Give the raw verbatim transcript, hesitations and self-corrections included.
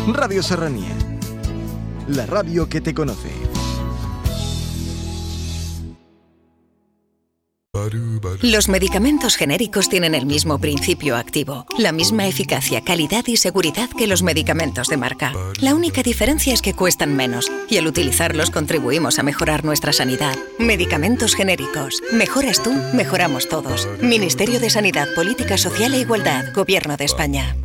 Radio Serranía, la radio que te conoce. Los medicamentos genéricos tienen el mismo principio activo, la misma eficacia, calidad y seguridad que los medicamentos de marca. La única diferencia es que cuestan menos y al utilizarlos contribuimos a mejorar nuestra sanidad. Medicamentos genéricos. Mejoras tú, mejoramos todos. Ministerio de Sanidad, Política Social e Igualdad, Gobierno de España.